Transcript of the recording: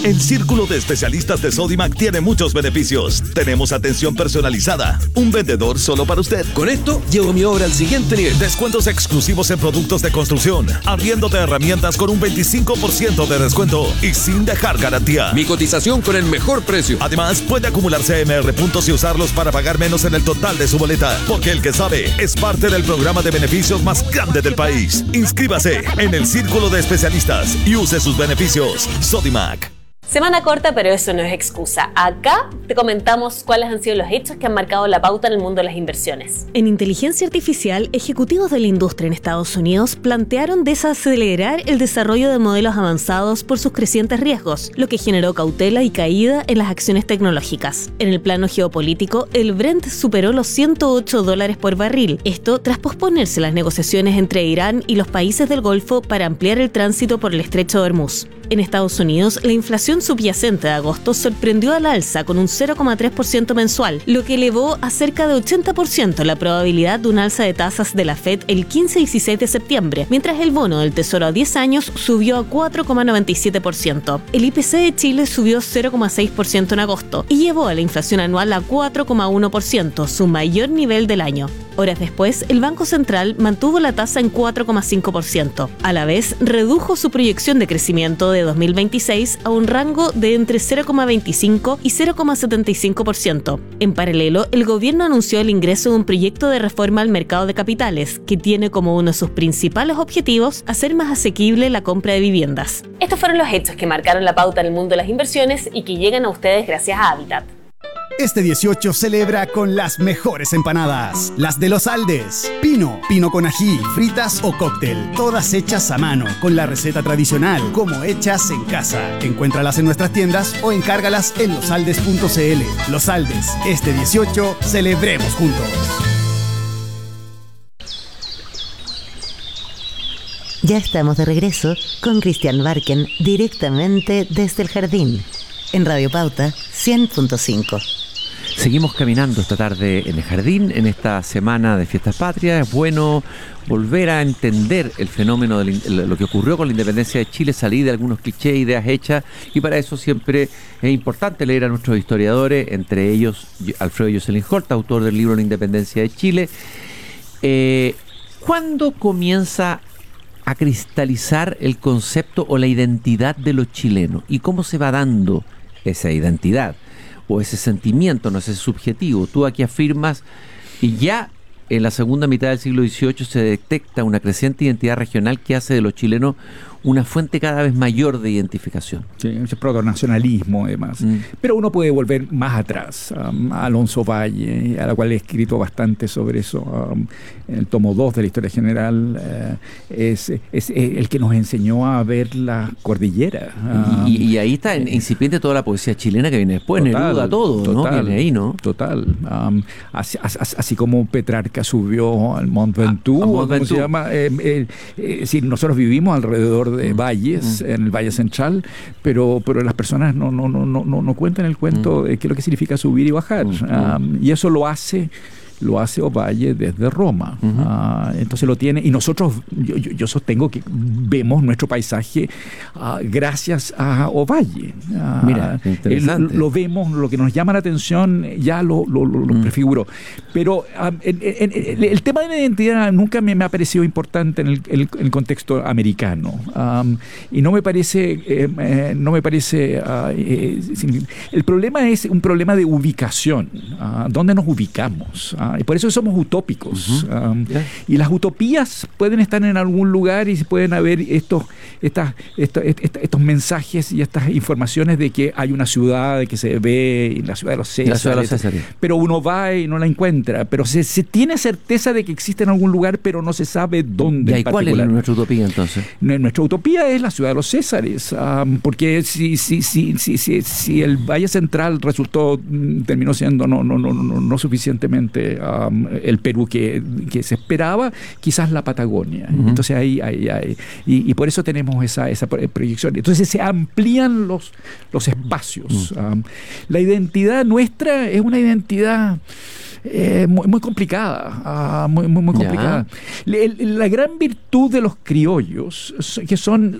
El círculo de especialistas de Sodimac tiene muchos beneficios. Tenemos atención personalizada, un vendedor solo para usted. Con esto llevo mi obra al siguiente nivel. Descuentos exclusivos en productos de construcción, arriendo de herramientas con un 25% de descuento y sin dejar garantía. Mi cotización con el mejor precio. Además, puede acumular CMR puntos y usarlos para pagar menos en el total de su boleta, porque el que sabe es parte del programa de beneficios más grande del país. Inscríbase en el círculo de especialistas y use sus beneficios. Sodimac. Semana corta, pero eso no es excusa. Acá te comentamos cuáles han sido los hechos que han marcado la pauta en el mundo de las inversiones. En inteligencia artificial, ejecutivos de la industria en Estados Unidos plantearon desacelerar el desarrollo de modelos avanzados por sus crecientes riesgos, lo que generó cautela y caída en las acciones tecnológicas. En el plano geopolítico, el Brent superó los $108 por barril. Esto tras posponerse las negociaciones entre Irán y los países del Golfo para ampliar el tránsito por el estrecho de Hormuz. En Estados Unidos, la inflación subyacente de agosto sorprendió al alza con un 0,3% mensual, lo que elevó a cerca de 80% la probabilidad de un alza de tasas de la Fed el 15 y 16 de septiembre, mientras el bono del Tesoro a 10 años subió a 4,97%. El IPC de Chile subió 0,6% en agosto y llevó a la inflación anual a 4,1%, su mayor nivel del año. Horas después, el Banco Central mantuvo la tasa en 4,5%. A la vez, redujo su proyección de crecimiento de 2026 a un rango de entre 0,25 y 0,75%. En paralelo, el gobierno anunció el ingreso de un proyecto de reforma al mercado de capitales, que tiene como uno de sus principales objetivos hacer más asequible la compra de viviendas. Estos fueron los hechos que marcaron la pauta en el mundo de las inversiones y que llegan a ustedes gracias a Habitat. Este 18 celebra con las mejores empanadas, las de Los Aldes. Pino con ají, fritas o cóctel, todas hechas a mano, con la receta tradicional, como hechas en casa. Encuéntralas en nuestras tiendas o encárgalas en losaldes.cl. Los Aldes, este 18, celebremos juntos. Ya estamos de regreso con Cristian Barken, directamente desde el jardín, en Radio Pauta 100.5. Seguimos caminando esta tarde en el jardín, en esta semana de Fiestas Patrias. Es bueno volver a entender el fenómeno de lo que ocurrió con la independencia de Chile, salir de algunos clichés, ideas hechas, y para eso siempre es importante leer a nuestros historiadores, entre ellos Alfredo Jocelyn Holt, autor del libro La Independencia de Chile. ¿Cuándo comienza a cristalizar el concepto o la identidad de los chilenos? ¿Y cómo se va dando esa identidad? O ese sentimiento, no sé, ese subjetivo. Tú aquí afirmas, y ya en la segunda mitad del siglo XVIII se detecta una creciente identidad regional que hace de los chilenos una fuente cada vez mayor de identificación. Sí, ese proto-nacionalismo, además. Pero uno puede volver más atrás, a Alonso Valle, a la cual he escrito bastante sobre eso. En el tomo 2 de la Historia General, es el que nos enseñó a ver la cordillera. Y ahí está incipiente toda la poesía chilena que viene después, Neruda, todo, total, ¿no? Viene ahí, ¿no? Total. Así como Petrarca subió al Mont Ventoux, ¿cómo se llama? Sí, nosotros vivimos alrededor de valles, en el Valle Central, pero las personas no cuentan el cuento de qué es lo que significa subir y bajar. Y eso lo hace Ovalle desde Roma. Entonces lo tiene, y nosotros, yo sostengo que vemos nuestro paisaje gracias a Ovalle. Mira, interesante. Lo vemos, lo que nos llama la atención ya lo prefiguró. Pero el tema de la identidad nunca me ha parecido importante en el contexto americano. Y no me parece el problema es un problema de ubicación. ¿Dónde nos ubicamos? Y por eso somos utópicos. Y las utopías pueden estar en algún lugar y pueden haber estos mensajes y estas informaciones de que hay una ciudad que se ve en la ciudad de los Césares, pero uno va y no la encuentra, pero se tiene certeza de que existe en algún lugar, pero no se sabe dónde. ¿Y cuál es nuestra utopía entonces? Nuestra utopía es la ciudad de los Césares, porque si el Valle Central terminó siendo no suficientemente el Perú que se esperaba, quizás la Patagonia. Entonces ahí y por eso tenemos esa proyección. Entonces se amplían los espacios. La identidad nuestra es una identidad muy complicada, muy complicada. La gran virtud de los criollos, que son